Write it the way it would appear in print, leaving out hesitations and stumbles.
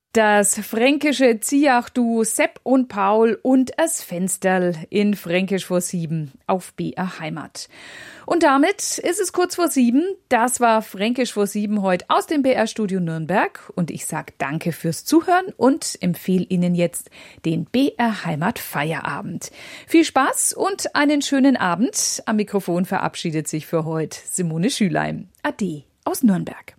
Das fränkische Ziach-Duo Sepp und Paul und es Fensterl in Fränkisch vor 7 auf BR Heimat. Und damit ist es kurz vor 7. Das war Fränkisch vor 7 heute aus dem BR-Studio Nürnberg. Und ich sage danke fürs Zuhören und empfehle Ihnen jetzt den BR Heimat Feierabend. Viel Spaß und einen schönen Abend. Am Mikrofon verabschiedet sich für heute Simone Schülheim. Ade aus Nürnberg.